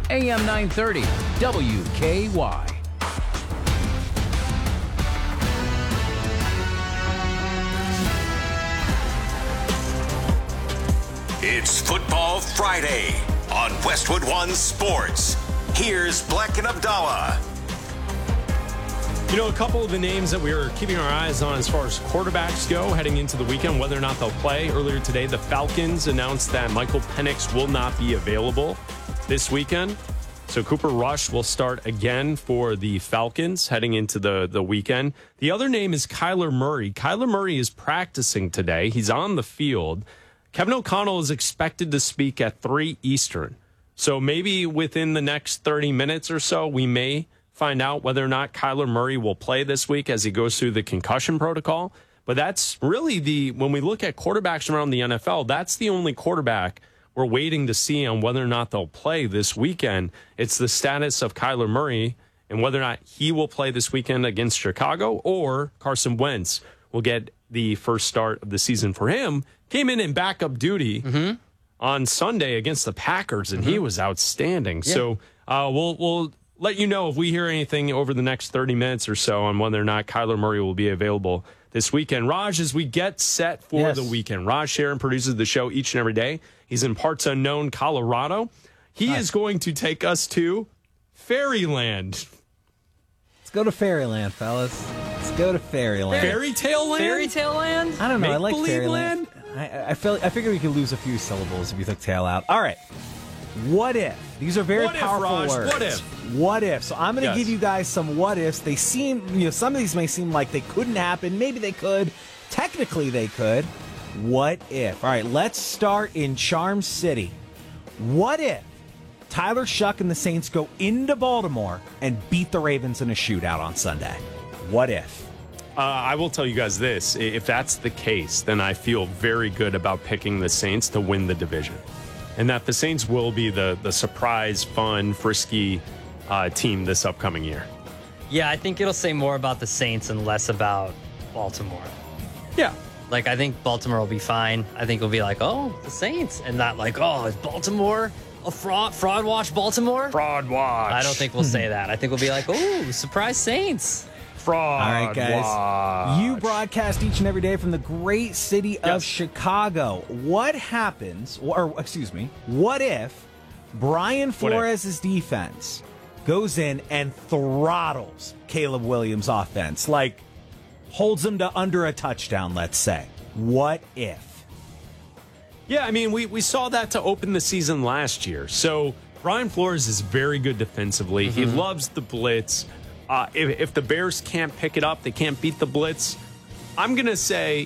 AM 930, WKY. It's Football Friday on Westwood One Sports. Here's Black and Abdallah. You know, a couple of the names that we are keeping our eyes on as far as quarterbacks go heading into the weekend, whether or not they'll play. Earlier today, the Falcons announced that Michael Penix will not be available this weekend. So Cooper Rush will start again for the Falcons heading into the weekend. The other name is Kyler Murray. Kyler Murray is practicing today. He's on the field. Kevin O'Connell is expected to speak at 3 Eastern. So maybe within the next 30 minutes or so, we may find out whether or not Kyler Murray will play this week as he goes through the concussion protocol. But that's really when we look at quarterbacks around the NFL, that's the only quarterback we're waiting to see on whether or not they'll play this weekend. It's the status of Kyler Murray and whether or not he will play this weekend against Chicago, or Carson Wentz will get the first start of the season for him. Came in backup duty on Sunday against the Packers, and he was outstanding. Yeah. So we'll let you know if we hear anything over the next 30 minutes or so on whether or not Kyler Murray will be available this weekend. Raj, as we get set for the weekend, Raj Sharon produces the show each and every day. He's in parts unknown Colorado. He is going to take us to Fairyland. Let's go to Fairyland, fellas. Let's go to Fairyland. Fairy Tale Land? Fairy Tale Land? I don't know. I like Make-believe Fairyland. I figured we could lose a few syllables if you took tail out. All right. What if? These are very powerful words. What if? What if? So I'm going to give you guys some what ifs. They seem, some of these may seem like they couldn't happen. Maybe they could. Technically, they could. What if? All right, let's start in Charm City. What if Tyler Shuck and the Saints go into Baltimore and beat the Ravens in a shootout on Sunday? What if? I will tell you guys this. If that's the case, then I feel very good about picking the Saints to win the division. And that the Saints will be the surprise, fun, frisky team this upcoming year. Yeah, I think it'll say more about the Saints and less about Baltimore. Yeah. Like, I think Baltimore will be fine. I think it'll be like, oh, the Saints. And not like, oh, is Baltimore a fraud watch Baltimore? Fraud watch. I don't think we'll say that. I think we'll be like, oh, surprise Saints. Fraud. All right, guys. Watch. You broadcast each and every day from the great city of Chicago. What happens, what if Brian Flores' defense goes in and throttles Caleb Williams' offense? Like, holds them to under a touchdown, let's say. What if? Yeah, I mean, we saw that to open the season last year. So Brian Flores is very good defensively. Mm-hmm. He loves the blitz. If the Bears can't pick it up, they can't beat the blitz. I'm going to say,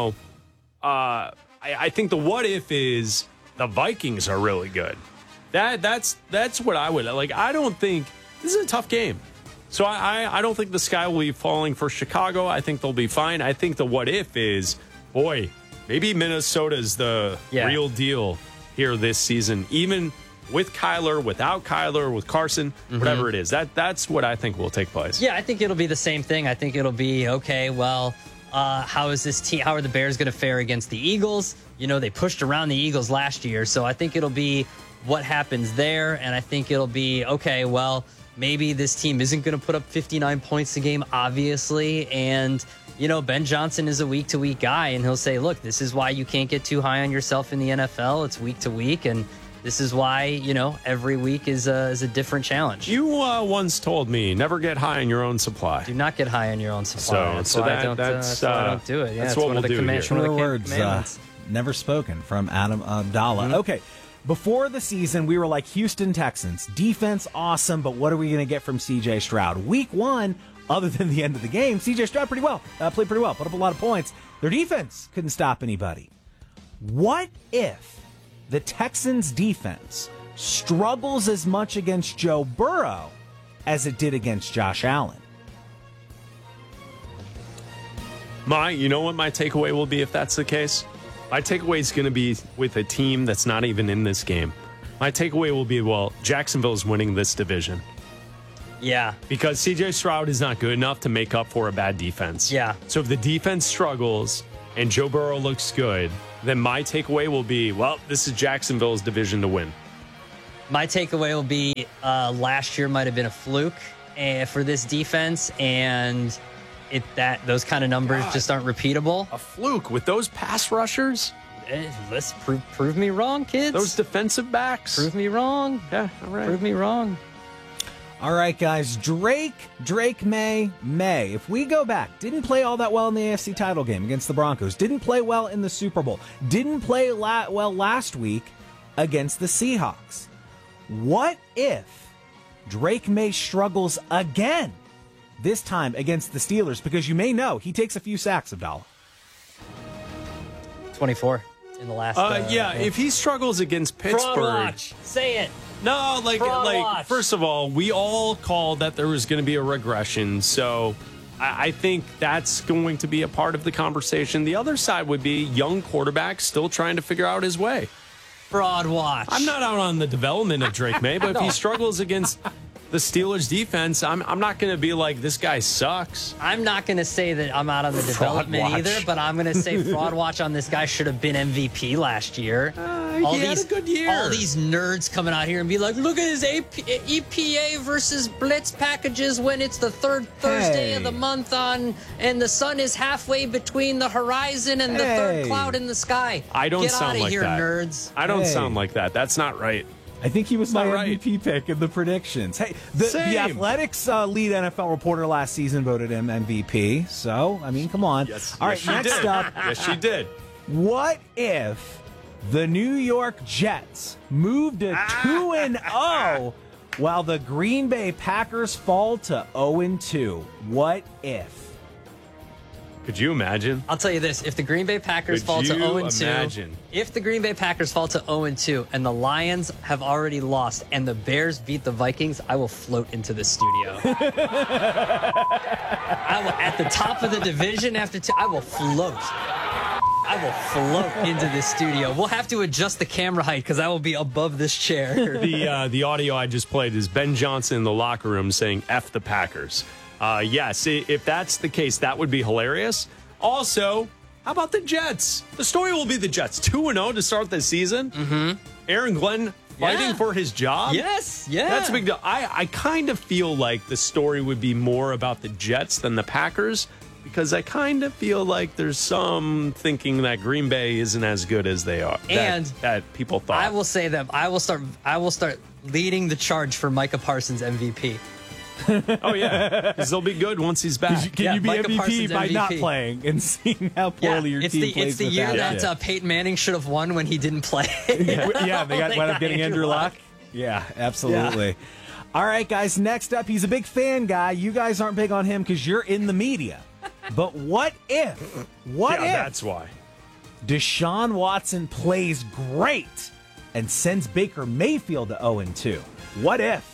I think the what if is the Vikings are really good. That's what I would like. I don't think this is a tough game. So I don't think the sky will be falling for Chicago. I think they'll be fine. I think the what if is, boy, maybe Minnesota's the real deal here this season, even with Kyler, without Kyler, with Carson, whatever it is. That's what I think will take place. Yeah, I think it'll be the same thing. I think it'll be, okay, well, how is this team? How are the Bears going to fare against the Eagles? They pushed around the Eagles last year. So I think it'll be what happens there. And I think it'll be, okay, well, maybe this team isn't going to put up 59 points a game, obviously. And, Ben Johnson is a week-to-week guy, and he'll say, look, this is why you can't get too high on yourself in the NFL. It's week-to-week, and this is why, every week is a different challenge. You once told me, never get high on your own supply. Do not get high on your own supply. That's why I don't do it. Yeah, that's what we'll do here. True words, never spoken from Adam Abdallah. Mm-hmm. Okay. Before the season, we were like Houston Texans. Defense, awesome, but what are we going to get from C.J. Stroud? Week 1, other than the end of the game, C.J. Stroud played pretty well, put up a lot of points. Their defense couldn't stop anybody. What if the Texans' defense struggles as much against Joe Burrow as it did against Josh Allen? You know what my takeaway will be if that's the case? My takeaway is going to be with a team that's not even in this game. My takeaway will be, Jacksonville's winning this division. Yeah. Because C.J. Stroud is not good enough to make up for a bad defense. Yeah. So if the defense struggles and Joe Burrow looks good, then my takeaway will be, this is Jacksonville's division to win. My takeaway will be last year might have been a fluke for this defense, and those kind of numbers just aren't repeatable. A fluke with those pass rushers? Let's prove me wrong, kids. Those defensive backs? Prove me wrong. Yeah, all right. Prove me wrong. All right, guys. Drake, May. If we go back, didn't play all that well in the AFC title game against the Broncos. Didn't play well in the Super Bowl. Didn't play well last week against the Seahawks. What if Drake May struggles again, this time against the Steelers? Because you may know he takes a few sacks, Abdallah. 24 in the last. If he struggles against Pittsburgh. Fraud watch. Say it. No, watch. First of all, we all called that there was going to be a regression. So I think that's going to be a part of the conversation. The other side would be young quarterback still trying to figure out his way. Fraud watch. I'm not out on the development of Drake May, but if he struggles against the Steelers defense, I'm not going to be like, this guy sucks. I'm not going to say that I'm out on the development either, but I'm going to say fraud watch on this guy should have been MVP last year. He had a good year. All these nerds coming out here and be like, look at his EPA versus blitz packages when it's the third Thursday of the month and the sun is halfway between the horizon and the third cloud in the sky. I don't Get sound out of like here, that. nerds. I don't sound like that. That's not right. I think he was my right. MVP pick in the predictions. Hey, the Athletics lead NFL reporter last season voted him MVP. So, I mean, come on. Yes, All right, she next did. up. Yes, she did. What if the New York Jets move to 2-0 while the Green Bay Packers fall to 0-2? What if? Could you imagine? I'll tell you this: if the Green Bay Packers fall to 0-2, if the Green Bay Packers fall to 0-2, and the Lions have already lost, and the Bears beat the Vikings, I will float into the studio. I will, at the top of the division after two, I will float. I will float into the studio. We'll have to adjust the camera height because I will be above this chair. The audio I just played is Ben Johnson in the locker room saying "F the Packers." Yes, if that's the case, that would be hilarious. Also, how about the Jets? The story will be the Jets 2-0 to start the season. Mm-hmm. Aaron Glenn fighting for his job. Yes, yeah. That's a big deal. I kind of feel like the story would be more about the Jets than the Packers because I kind of feel like there's some thinking that Green Bay isn't as good as they are. And that people thought. I will say that I will start leading the charge for Micah Parsons MVP. Oh, yeah, because they'll be good once he's back. Can you be Micah MVP Parsons by MVP. not playing and seeing how poorly your team plays? It's the year that Peyton Manning should have won when he didn't play. They wound up getting Andrew Luck. Yeah, absolutely. Yeah. All right, guys, next up, he's a big fan guy. You guys aren't big on him because you're in the media. But what if? What if? That's why. Deshaun Watson plays great and sends Baker Mayfield to 0-2. What if?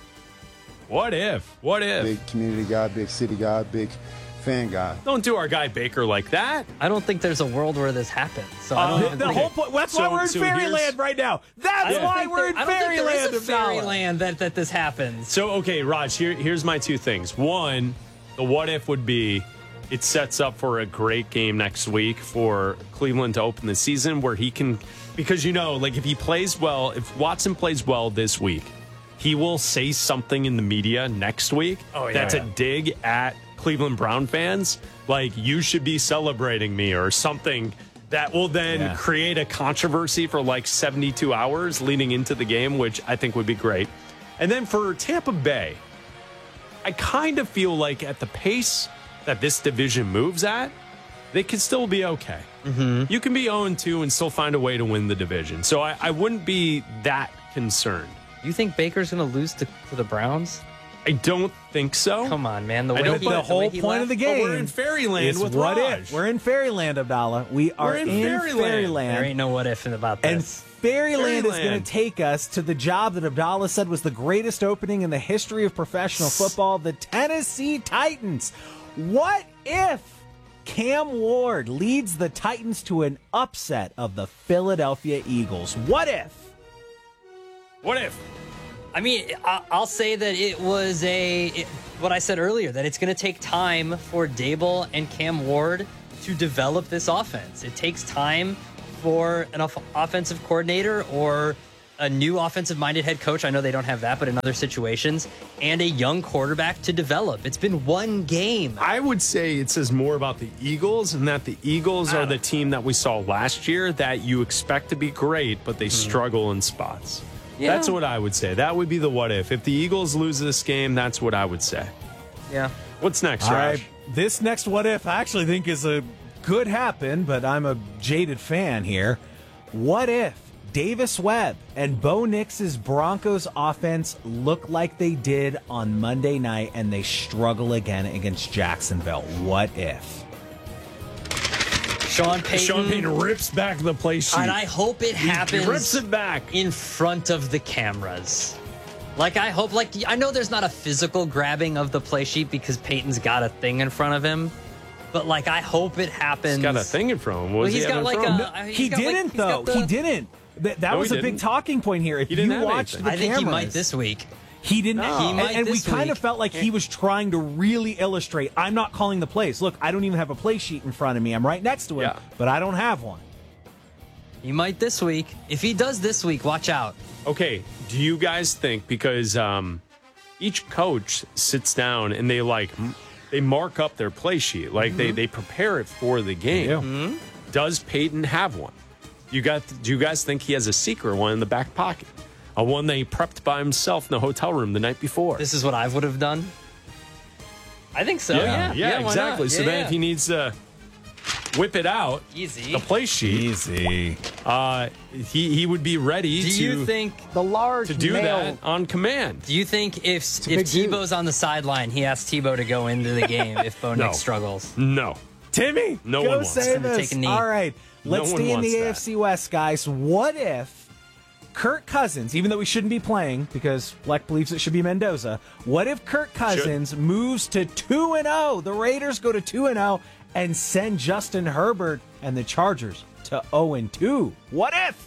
What if? What if? Big community guy, big city guy, big fan guy. Don't do our guy Baker like that. I don't think there's a world where this happens. So I don't the whole point. That's why we're in fairyland right now. That's why we're in fairyland. I don't think there is a fairyland that this happens. So, okay, Raj, here's my two things. One, the what if would be it sets up for a great game next week for Cleveland to open the season where he can, because, like if he plays well, if Watson plays well this week, he will say something in the media next week that's a dig at Cleveland Brown fans, like you should be celebrating me or something that will then create a controversy for like 72 hours leading into the game, which I think would be great. And then for Tampa Bay, I kind of feel like at the pace that this division moves at, they could still be okay. Mm-hmm. You can be 0-2 and still find a way to win the division. So I wouldn't be that concerned. You think Baker's going to lose to the Browns? I don't think so. Come on, man. The whole point of the game. We're in fairyland with what Raj. If. We're in fairyland, Abdallah. We are in fairyland. There ain't no what if about this. And fairyland is going to take us to the job that Abdallah said was the greatest opening in the history of professional football, the Tennessee Titans. What if Cam Ward leads the Titans to an upset of the Philadelphia Eagles? What if? What if? I mean, I'll say that it was what I said earlier, that it's going to take time for Dable and Cam Ward to develop this offense. It takes time for an offensive coordinator or a new offensive-minded head coach. I know they don't have that, but in other situations, and a young quarterback to develop. It's been one game. I would say it says more about the Eagles, and that the Eagles are the team that we saw last year that you expect to be great, but they struggle in spots. Yeah. That's what I would say. That would be the what if. If the Eagles lose this game, that's what I would say. Yeah. What's next, All Raj? right, this next what if I actually think is a could happen, but I'm a jaded fan here. What if Davis Webb and Bo Nix's Broncos offense look like they did on Monday night and they struggle again against Jacksonville? What if? Sean Payton rips back the play sheet. And I hope it happens. He rips it back in front of the cameras. Like, I hope, like, I know there's not a physical grabbing of the play sheet because Peyton's got a thing in front of him, but, like, I hope it happens. He's got a thing in front of him. What Well, does he's he have got, in like, front of him? He didn't, though. He didn't. That No, was he a big didn't. talking point here. If He didn't you have watched anything. the I think cameras, he might this week. He didn't. No. He might and we this kind week. of felt like he was trying to really illustrate. I'm not calling the plays. Look, I don't even have a play sheet in front of me. I'm right next to him, Yeah. but I don't have one. He might this week. If he does this week, watch out. Okay, do you guys think, because each coach sits down and they mark up their play sheet, like they prepare it for the game. Does Peyton have one? Do you guys think he has a secret one in the back pocket? A one that he prepped by himself in the hotel room the night before? This is what I would have done. I think so. Yeah, yeah, why exactly. not? So then if he needs to whip it out, Easy. the play sheet, Easy. he would be ready Do you think? to do that on command. Do you think if big dude. Tebow's on the sideline, he asks Tebow to go into the game if Bo No. Nix struggles? No. Timmy, No go one wants save him to us. take a knee. All right, let's No one stay in the wants that. AFC West, guys. What if Kirk Cousins, even though we shouldn't be playing because Fleck believes it should be Mendoza, what if Kirk Cousins moves to 2-0? The Raiders go to 2-0 and send Justin Herbert and the Chargers to 0-2. What if?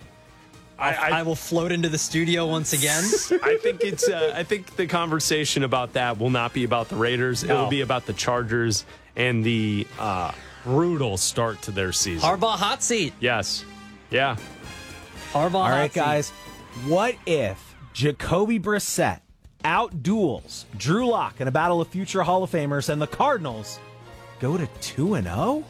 I will float into the studio once again. I think it's. I think the conversation about that will not be about the Raiders. It No. will be about the Chargers and the brutal start to their season. Harbaugh hot seat. Yes. Yeah. Harbaugh All hot right, seat. guys. What if Jacoby Brissett outduels Drew Lock in a battle of future Hall of Famers and the Cardinals go to 2-0?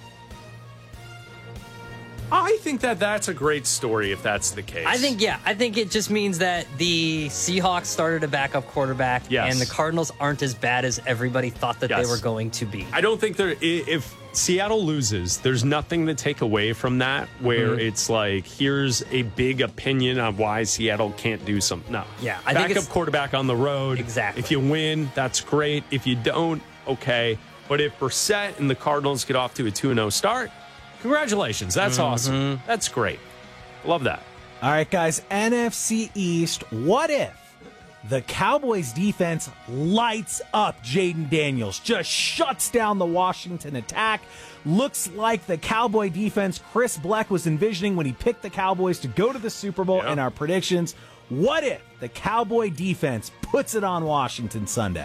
I think that's a great story if that's the case. I think it just means that the Seahawks started a backup quarterback, Yes. and the Cardinals aren't as bad as everybody thought that they Yes. were going to be. I don't think if Seattle loses, there's nothing to take away from that where it's like, here's a big opinion on why Seattle can't do something. No. Yeah, I think backup it's- quarterback on the road. Exactly. If you win, that's great. If you don't, okay. But if Brissett and the Cardinals get off to a 2-0 start, congratulations. That's awesome. That's great. Love that. All right, guys, NFC East. What if the Cowboys defense lights up Jaden Daniels, just shuts down the Washington attack? Looks like the Cowboy defense Chris Bleck was envisioning when he picked the Cowboys to go to the Super Bowl Yeah. in our predictions. What if the Cowboy defense puts it on Washington Sunday?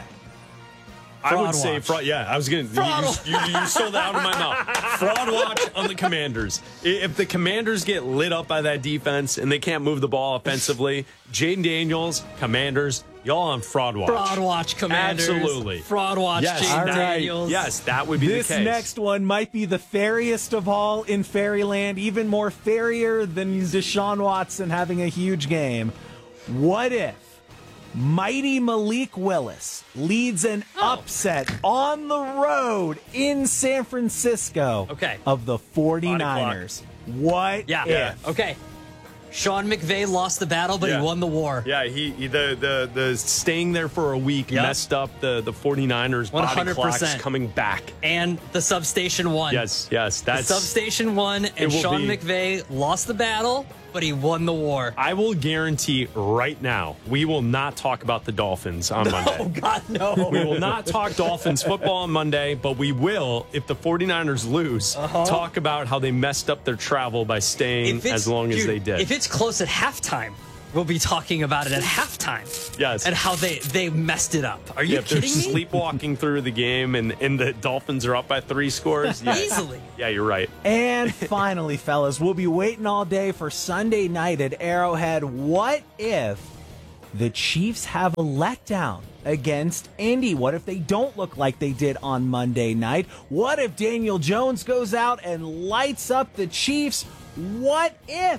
I would Fraud say watch. fraud. Yeah, I was going to. You stole that out of my mouth. Fraud watch on the Commanders. If the Commanders get lit up by that defense and they can't move the ball offensively, Jaden Daniels, Commanders, y'all on fraud watch. Fraud watch, Commanders. Absolutely. Fraud watch, Yes, Jaden All right. Daniels. Yes, that would be This the case. next one might be the fairiest of all in Fairyland, even more fairier than Deshaun Watson having a huge game. What if mighty Malik Willis leads an upset on the road in San Francisco Okay. of the 49ers? What Yeah. if? Okay. Sean McVay lost the battle, but Yeah. he won the war. Yeah, the staying there for a week Yep. messed up the 49ers body 100%. clocks coming back. And the substation won. Yes, The that's substation won, and will Sean be- McVay lost the battle, but he won the war. I will guarantee right now, we will not talk about the Dolphins on Monday. Oh, God, no. We will not talk Dolphins football on Monday, but we will, if the 49ers lose, talk about how they messed up their travel by staying as long as dude, they did. If it's close at halftime, will be talking about it at halftime. Yes. And how they messed it up. Are you If they're kidding me? sleepwalking through the game and the Dolphins are up by 3 scores. Yeah. Easily. Yeah, you're right. And finally, fellas, we'll be waiting all day for Sunday night at Arrowhead. What if the Chiefs have a letdown against Indy? What if they don't look like they did on Monday night? What if Daniel Jones goes out and lights up the Chiefs? What if?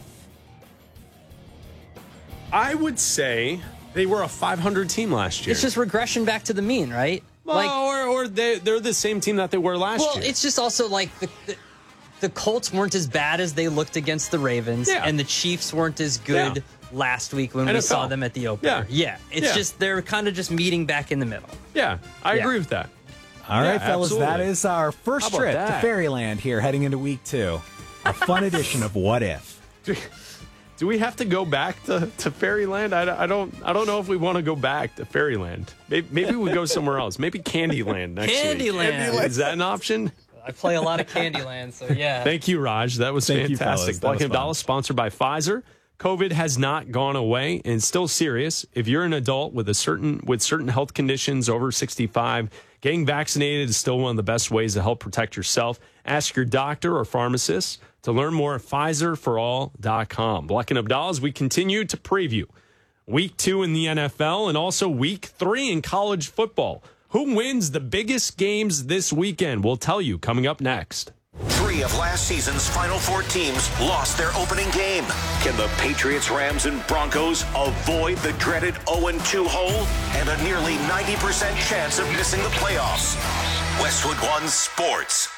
I would say they were a 500 team last year. It's just regression back to the mean, right? Well, or they're the same team that they were last year. Well, it's just also like the Colts weren't as bad as they looked against the Ravens, and the Chiefs weren't as good last week when we saw them at the opener. It's just they're kind of just meeting back in the middle. Yeah, I agree with that. All right, fellas, absolutely. that is our first trip to Fairyland here heading into week 2. A fun edition of What If. Do we have to go back to Fairyland? I don't know if we want to go back to Fairyland. Maybe we go somewhere else. Maybe Candyland next week. Candyland. Is that an option? I play a lot of Candyland, so yeah. Thank you, Raj. That was fantastic. Black and Abdallah, sponsored by Pfizer. COVID has not gone away and still serious. If you're an adult with certain health conditions over 65, getting vaccinated is still one of the best ways to help protect yourself. Ask your doctor or pharmacist. To learn more at PfizerForAll.com. Black and Abdallah, as we continue to preview Week 2 in the NFL and also Week 3 in college football. Who wins the biggest games this weekend? We'll tell you coming up next. 3 of last season's Final 4 teams lost their opening game. Can the Patriots, Rams, and Broncos avoid the dreaded 0-2 hole and a nearly 90% chance of missing the playoffs? Westwood One Sports.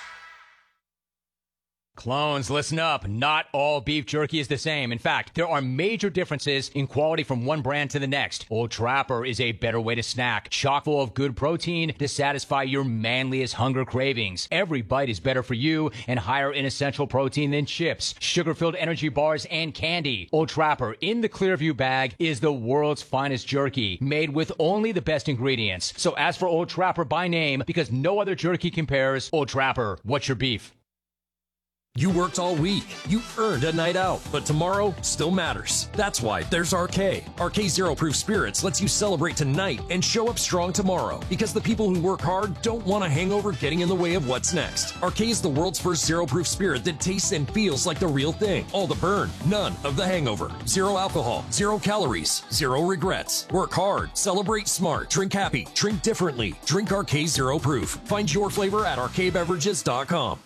Clones, listen up. Not all beef jerky is the same. In fact, there are major differences in quality from one brand to the next. Old Trapper is a better way to snack, chock full of good protein to satisfy your manliest hunger cravings. Every bite is better for you and higher in essential protein than chips, sugar-filled energy bars, and candy. Old Trapper in the Clearview bag is the world's finest jerky, made with only the best ingredients. So ask for Old Trapper by name because no other jerky compares. Old Trapper, what's your beef? You worked all week. You earned a night out, but tomorrow still matters. That's why there's RK. RK Zero Proof Spirits lets you celebrate tonight and show up strong tomorrow because the people who work hard don't want a hangover getting in the way of what's next. RK is the world's first zero proof spirit that tastes and feels like the real thing. All the burn, none of the hangover. Zero alcohol, 0 calories, 0 regrets. Work hard, celebrate smart, drink happy, drink differently. Drink RK Zero Proof. Find your flavor at rkbeverages.com.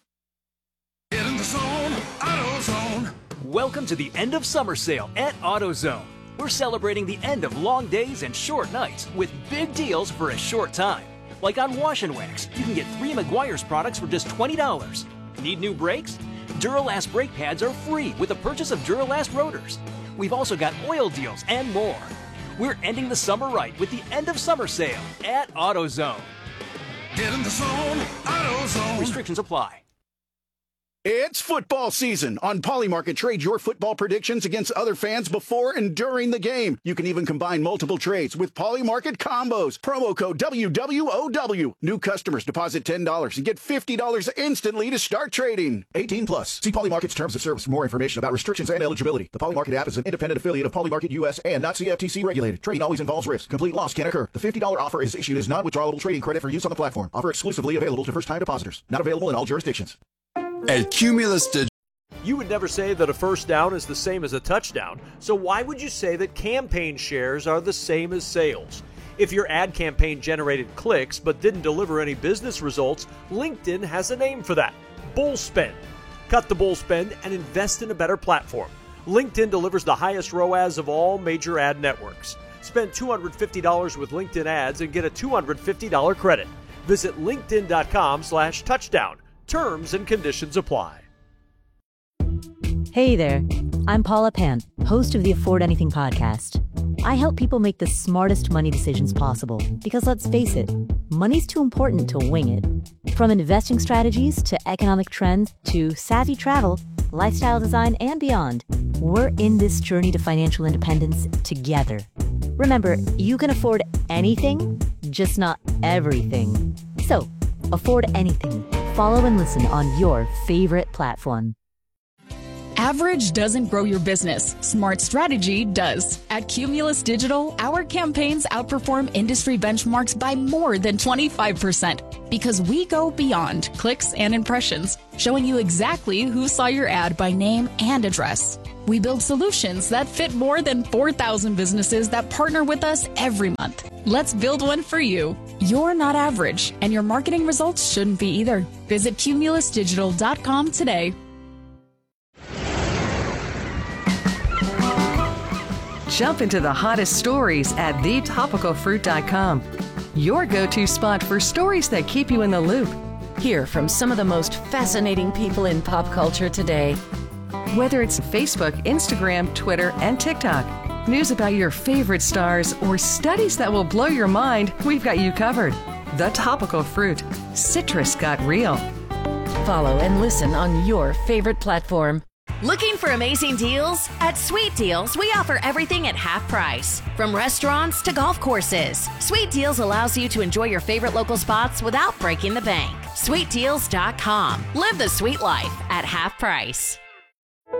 Get in the zone, AutoZone. Welcome to the end of summer sale at AutoZone. We're celebrating the end of long days and short nights with big deals for a short time. Like on Wash and Wax, you can get 3 Meguiar's products for just $20. Need new brakes? Duralast brake pads are free with the purchase of Duralast rotors. We've also got oil deals and more. We're ending the summer right with the end of summer sale at AutoZone. Get in the zone, AutoZone. Restrictions apply. It's football season. On Polymarket, trade your football predictions against other fans before and during the game. You can even combine multiple trades with Polymarket combos. Promo code WWOW. New customers deposit $10 and get $50 instantly to start trading. 18 plus. See Polymarket's terms of service for more information about restrictions and eligibility. The Polymarket app is an independent affiliate of Polymarket US and not CFTC regulated. Trading always involves risk. Complete loss can occur. The $50 offer is issued as non-withdrawable trading credit for use on the platform. Offer exclusively available to first-time depositors. Not available in all jurisdictions. At Cumulus Digital. You would never say that a first down is the same as a touchdown, so why would you say that campaign shares are the same as sales? If your ad campaign generated clicks but didn't deliver any business results, LinkedIn has a name for that: bull spend. Cut the bull spend and invest in a better platform. LinkedIn delivers the highest ROAS of all major ad networks. Spend $250 with LinkedIn ads and get a $250 credit. Visit linkedin.com/touchdown. Terms and conditions apply. Hey there, I'm Paula Pan, host of the Afford Anything podcast. I help people make the smartest money decisions possible because, let's face it, money's too important to wing it. From investing strategies to economic trends to savvy travel, lifestyle design, and beyond, we're in this journey to financial independence together. Remember, you can afford anything, just not everything. So, afford anything. Follow and listen on your favorite platform. Average doesn't grow your business. Smart strategy does. At Cumulus Digital, our campaigns outperform industry benchmarks by more than 25% because we go beyond clicks and impressions, showing you exactly who saw your ad by name and address. We build solutions that fit more than 4,000 businesses that partner with us every month. Let's build one for you. You're not average, and your marketing results shouldn't be either. Visit cumulusdigital.com today. Jump into the hottest stories at thetopicalfruit.com. Your go-to spot for stories that keep you in the loop. Hear from some of the most fascinating people in pop culture today. Whether it's Facebook, Instagram, Twitter, and TikTok, news about your favorite stars, or studies that will blow your mind, we've got you covered. The Topical Fruit. Citrus got real. Follow and listen on your favorite platform. Looking for amazing deals? At Sweet Deals, we offer everything at half price. From restaurants to golf courses, Sweet Deals allows you to enjoy your favorite local spots without breaking the bank. SweetDeals.com. Live the sweet life at half price.